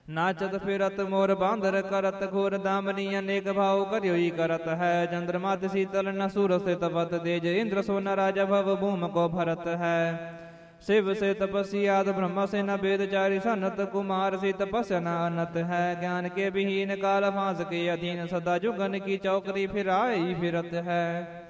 नाचत फिरत मोर बांधर करत घोर दामनी अनेक भाव करियोई करत है। चंद्रमात शीतल न सूर से तपत तेज इंद्र सोन राजा भव भूम को भरत है। शिव से तपस्याद ब्रह्म से न वेदचारी सनत कुमार से तपस्या न अनत है। ज्ञान के विहीन काल फांस के अधीन सदा जुगन की चौकरी फिराई फिरत है।